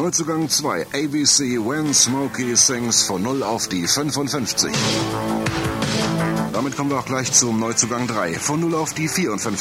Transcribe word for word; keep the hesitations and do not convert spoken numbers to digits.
Neuzugang zwei, A B C When Smokey Sings von null auf die fünfundfünfzig. Damit kommen wir auch gleich zum Neuzugang drei, von null auf die vierundfünfzig.